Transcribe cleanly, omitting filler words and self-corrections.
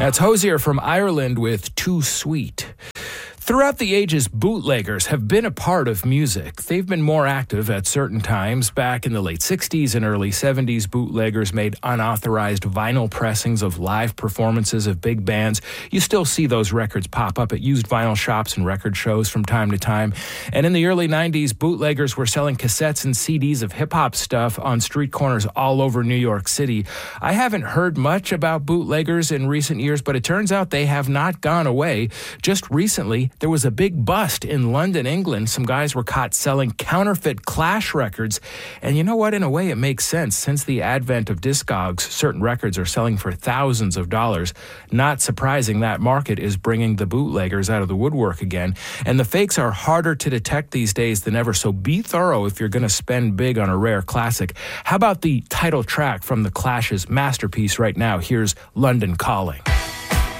That's Hozier from Ireland with Too Sweet. Throughout the ages, bootleggers have been a part of music. They've been more active at certain times. Back in the late 60s and early 70s, bootleggers made unauthorized vinyl pressings of live performances of big bands. You still see those records pop up at used vinyl shops and record shows from time to time. And in the early 90s, bootleggers were selling cassettes and CDs of hip-hop stuff on street corners all over New York City. I haven't heard much about bootleggers in recent years, but it turns out they have not gone away. Just recently, there was a big bust in London, England. Some guys were caught selling counterfeit Clash records. And you know what? In a way, it makes sense. Since the advent of Discogs, certain records are selling for thousands of dollars. Not surprising that market is bringing the bootleggers out of the woodwork again. And the fakes are harder to detect these days than ever, so be thorough if you're going to spend big on a rare classic. How about the title track from the Clash's masterpiece right now? Here's London Calling.